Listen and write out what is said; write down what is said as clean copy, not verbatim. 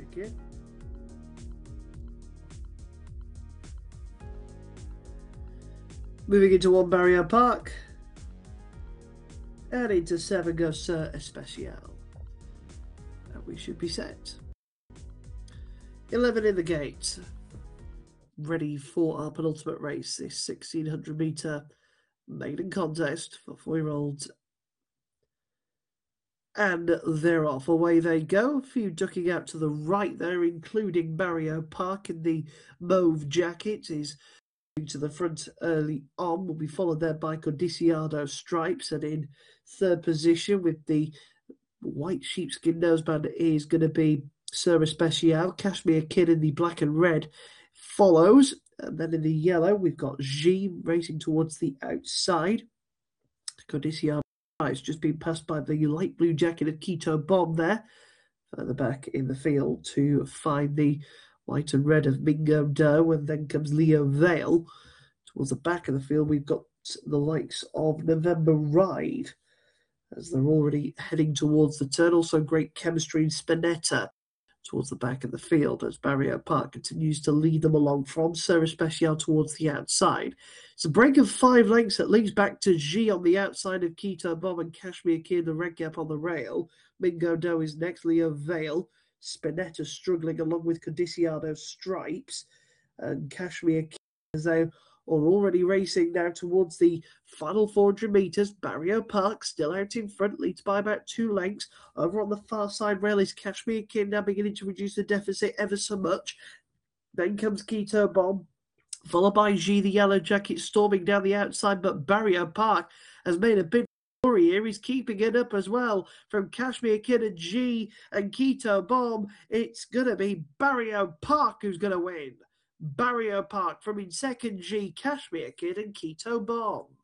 Kashmir Kid. Moving into 1 Barrier Park. And into 7 goes Sir Especial. And we should be set. 11 in the gate. Ready for our penultimate race, this 1600 metre maiden contest for 4-year-olds. And they're off. Away they go. A few ducking out to the right there, including Barrio Park in the mauve jacket. Is to the front early on. Will be followed there by Codiciado Stripes. And in third position with the white sheepskin noseband is going to be Sir Especial. Kashmir Kid in the black and red follows. And then in the yellow, we've got G racing towards the outside. Codiciado Stripes just been passed by the light blue jacket of Quito Bomb there. Further back in the field to find the white and red of Mingo Doe. And then comes Leo Vale. Towards the back of the field, we've got the likes of November Ride, as they're already heading towards the turn. Also great chemistry in Spinetta towards the back of the field as Barrio Park continues to lead them along from Sir Especial towards the outside. It's a break of 5 lengths that leads back to G on the outside of Quito Bomb and Kashmir Kid, the red gap on the rail. Mingo Doe is next, Leo Vale. Spinetta struggling along with Codiciado Stripes. And Kashmir Kid, as they are already racing now towards the final 400 metres. Barrio Park still out in front, leads by about 2 lengths. Over on the far side rail is Kashmir Kid, now beginning to reduce the deficit ever so much. Then comes Quito Bomb, followed by G, the yellow jacket, storming down the outside. But Barrio Park has made a big story here. He's keeping it up as well from Kashmir Kid and G and Quito Bomb. It's going to be Barrio Park who's going to win. Barrio Park from in second, G, Kashmir Kid and Quito Bomb.